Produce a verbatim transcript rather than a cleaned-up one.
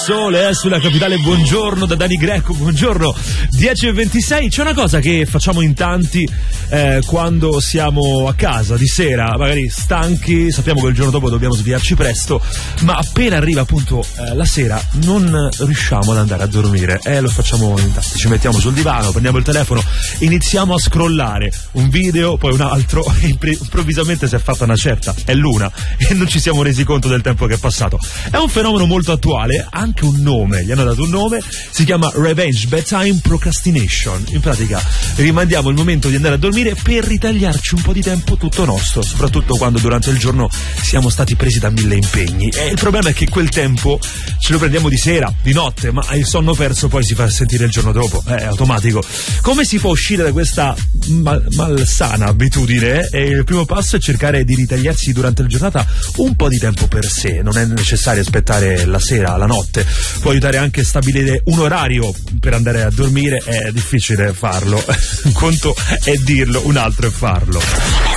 Sole eh, sulla capitale, buongiorno da Dani Greco, buongiorno. Dieci e ventisei, c'è una cosa che facciamo in tanti eh, quando siamo a casa di sera, magari stanchi, sappiamo che il giorno dopo dobbiamo svegliarci presto, ma appena arriva appunto eh, la sera non riusciamo ad andare a dormire e eh, lo facciamo in tanti, ci mettiamo sul divano, prendiamo il telefono, iniziamo a scrollare un video, poi un altro e improvvisamente si è fatta una certa, è l'una e non ci siamo resi conto del tempo che è passato. È un fenomeno molto attuale, anche un nome, gli hanno dato un nome, si chiama Revenge Bedtime Procrastination. In pratica rimandiamo il momento di andare a dormire per ritagliarci un po' di tempo tutto nostro, soprattutto quando durante il giorno siamo stati presi da mille impegni. E il problema è che quel tempo ce lo prendiamo di sera, di notte, ma il sonno perso poi si fa sentire il giorno dopo, è automatico. Come si può uscire da questa mal- malsana abitudine? E il primo passo è cercare di ritagliarsi durante la giornata un po' di tempo per sé, non è necessario aspettare la sera, la notte. Può aiutare anche a stabilire un orario per andare a dormire, è difficile farlo, un conto è dirlo, un altro è farlo.